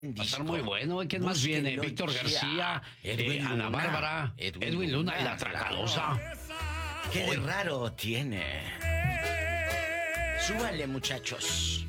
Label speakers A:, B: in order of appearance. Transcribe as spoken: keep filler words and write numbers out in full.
A: Va a estar muy bueno. ¿Quién más viene? Víctor García,
B: Edwin
A: eh, Ana
B: Luna,
A: Bárbara,
B: Edwin
A: Edwin, Luna,
B: Luna,
A: y la Tracalosa.
B: Qué de raro tiene. Súbanle, muchachos.